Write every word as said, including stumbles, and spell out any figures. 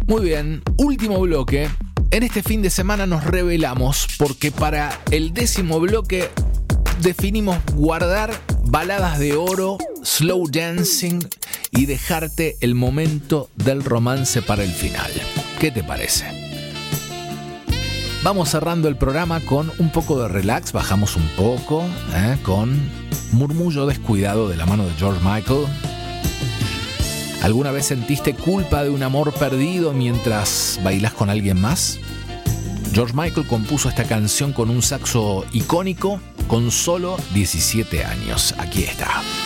Muy bien, último bloque. En este fin de semana nos revelamos porque para el décimo bloque definimos guardar baladas de oro, slow dancing y dejarte el momento del romance para el final. ¿Qué te parece? Vamos cerrando el programa con un poco de relax, bajamos un poco, ¿eh? Con Murmullo Descuidado de la mano de George Michael. ¿Alguna vez sentiste culpa de un amor perdido mientras bailás con alguien más? George Michael compuso esta canción con un saxo icónico con solo diecisiete años. Aquí está.